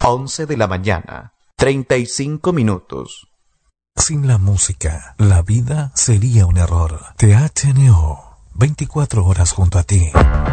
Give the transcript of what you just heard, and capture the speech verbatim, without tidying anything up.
once de la mañana, treinta y cinco minutos. Sin la música, la vida sería un error. T H N O, veinticuatro horas junto a ti.